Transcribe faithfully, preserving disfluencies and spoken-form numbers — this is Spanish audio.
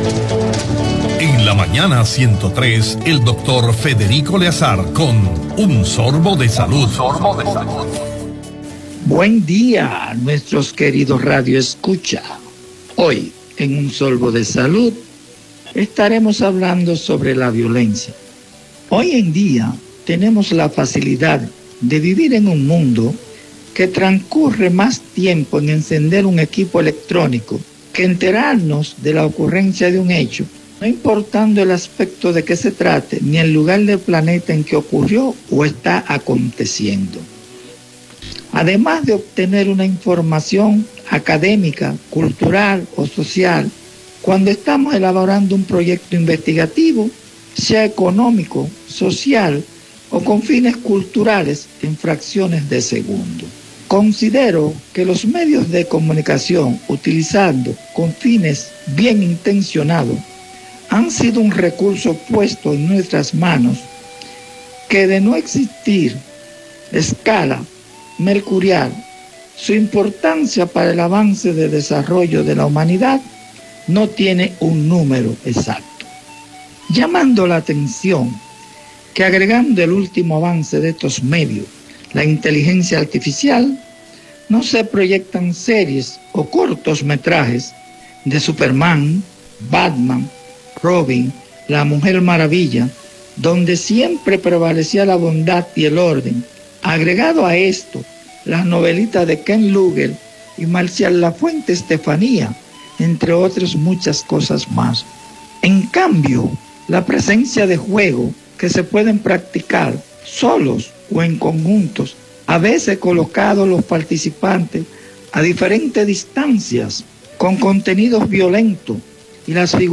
En la mañana ciento tres, el doctor Federico Leazar con Un Sorbo de Salud. Un sorbo de salud. Buen día a nuestros queridos Radio Escucha. Hoy, en Un Sorbo de Salud, estaremos hablando sobre la violencia. Hoy en día tenemos la facilidad de vivir en un mundo que transcurre más tiempo en encender un equipo electrónico que enterarnos de la ocurrencia de un hecho, no importando el aspecto de que se trate ni el lugar del planeta en que ocurrió o está aconteciendo. Además de obtener una información académica, cultural o social, cuando estamos elaborando un proyecto investigativo, sea económico, social o con fines culturales en fracciones de segundo. Considero que los medios de comunicación utilizando con fines bien intencionados han sido un recurso puesto en nuestras manos que, de no existir escala mercurial, su importancia para el avance de desarrollo de la humanidad no tiene un número exacto. Llamando la atención que, agregando el último avance de estos medios, la inteligencia artificial, no se proyectan series o cortometrajes de Superman, Batman, Robin, la Mujer Maravilla, donde siempre prevalecía la bondad y el orden. Agregado a esto, las novelitas de Ken Luger y Marcial Lafuente Estefanía, entre otras muchas cosas más. En cambio, la presencia de juegos que se pueden practicar solos o en conjuntos, a veces colocados los participantes a diferentes distancias, con contenidos violentos y las figuras